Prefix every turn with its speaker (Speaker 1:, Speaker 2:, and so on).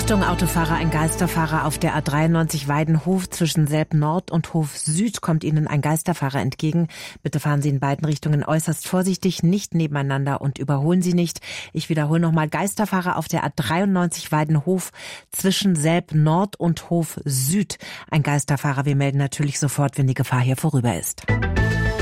Speaker 1: Achtung, Autofahrer, ein Geisterfahrer auf der A93 Weidenhof zwischen Selb Nord und Hof Süd kommt Ihnen ein Geisterfahrer entgegen. Bitte fahren Sie in beiden Richtungen äußerst vorsichtig, nicht nebeneinander und überholen Sie nicht. Ich wiederhole nochmal, Geisterfahrer auf der A93 Weidenhof zwischen Selb Nord und Hof Süd. Ein Geisterfahrer, wir melden natürlich sofort, wenn die Gefahr hier vorüber ist.